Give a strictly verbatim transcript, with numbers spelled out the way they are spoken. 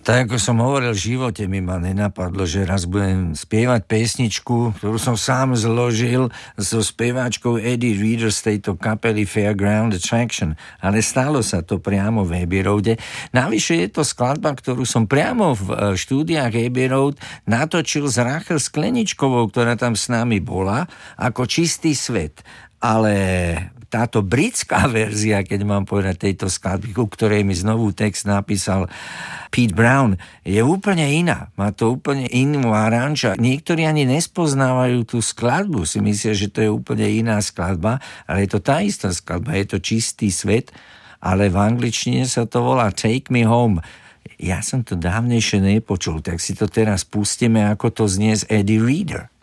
Tak ako som hovoril, v živote mi ma nenapadlo, že raz budem spievať pesničku, ktorú som sám zložil so speváčkou Eddie Reader z tejto kapely Fairground Attraction. Ale stalo sa to priamo v Abbey Roade. Navyše je to skladba, ktorú som priamo v štúdiách Abbey Road natočil s Rachel Skleničkovou, ktorá tam s nami bola, ako Čistý svet. Ale táto britská verzia, keď mám povedať tejto skladby, ku ktorej mi znovu text napísal Pete Brown, je úplne iná. Má to úplne inú aranž a niektorí ani nespoznávajú tú skladbu. Si myslia, že to je úplne iná skladba, ale je to tá istá skladba. Je to Čistý svet, ale v angličtine sa to volá Take Me Home. Ja som to dávnejšie nepočul, tak si to teraz pustíme, ako to znie z Eddie Reader.